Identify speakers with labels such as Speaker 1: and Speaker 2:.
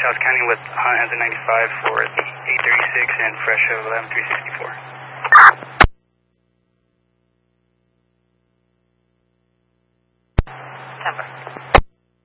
Speaker 1: South County with Hunt at the 95 for the 836 and fresh of 11364.